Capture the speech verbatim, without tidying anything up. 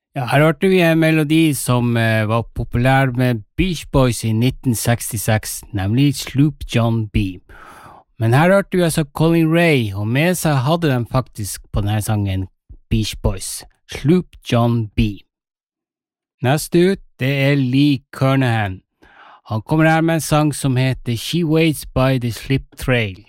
Ja, her hørte vi en melodi som eh, var populær med Beach Boys i nitten sekstiseks, nemlig Sloop John B. Men her hørte vi altså Colin Ray, og med seg hadde de faktisk på denne sangen Beach Boys, Sloop John B. Neste ut, det er Lee Kernahan. Han kommer her med en sang som heter She Waits by the Slip Trail.